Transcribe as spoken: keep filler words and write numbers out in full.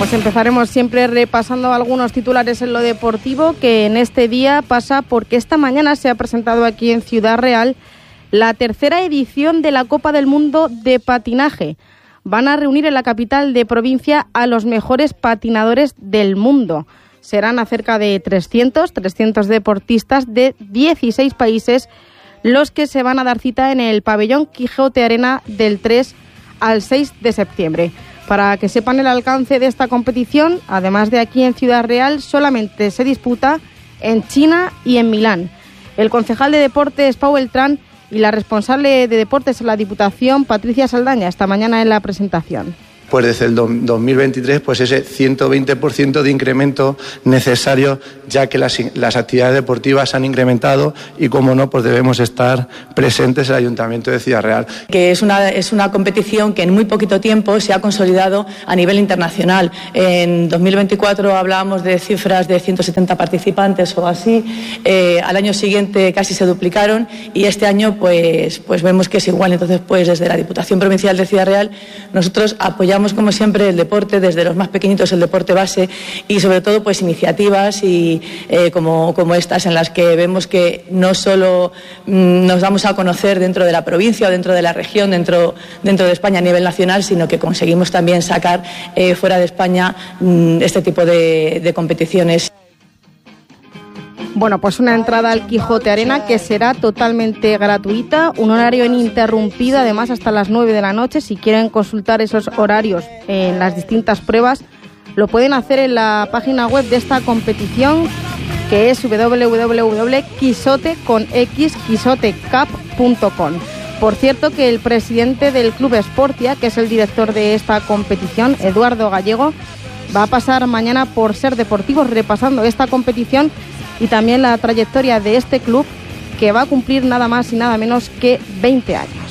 Pues empezaremos siempre repasando algunos titulares en lo deportivo, que en este día pasa porque esta mañana se ha presentado aquí en Ciudad Real la tercera edición de la Copa del Mundo de Patinaje. Van a reunir en la capital de provincia a los mejores patinadores del mundo. Serán a cerca de trescientos, trescientos deportistas de dieciséis países los que se van a dar cita en el pabellón Quijote Arena del tres al seis de septiembre. Para que sepan el alcance de esta competición, además de aquí en Ciudad Real, solamente se disputa en China y en Milán. El concejal de Deportes, Pau Beltrán, y la responsable de Deportes en la Diputación, Patricia Saldaña, esta mañana en la presentación. Pues desde el dos mil veintitrés, pues ese ciento veinte por ciento de incremento necesario, ya que las, las actividades deportivas han incrementado y, como no, pues debemos estar presentes en el Ayuntamiento de Ciudad Real. Que es una, es una competición que en muy poquito tiempo se ha consolidado a nivel internacional. En dos mil veinticuatro hablábamos de cifras de ciento setenta participantes o así, eh, al año siguiente casi se duplicaron y este año pues, pues vemos que es igual. Entonces, pues desde la Diputación Provincial de Ciudad Real nosotros apoyamos como siempre el deporte, desde los más pequeñitos el deporte base y sobre todo pues iniciativas y eh, como, como estas en las que vemos que no solo mmm, nos damos a conocer dentro de la provincia o dentro de la región, dentro, dentro de España a nivel nacional, sino que conseguimos también sacar eh, fuera de España mmm, este tipo de, de competiciones. Bueno, pues una entrada al Quijote Arena que será totalmente gratuita, un horario ininterrumpido, además hasta las nueve de la noche. Si quieren consultar esos horarios en las distintas pruebas, lo pueden hacer en la página web de esta competición, que es doble u doble u doble u punto quijote con x quijote cap punto com. Por cierto, que el presidente del Club Sportia, que es el director de esta competición, Eduardo Gallego, va a pasar mañana por Ser Deportivos repasando esta competición y también la trayectoria de este club, que va a cumplir nada más y nada menos que veinte años.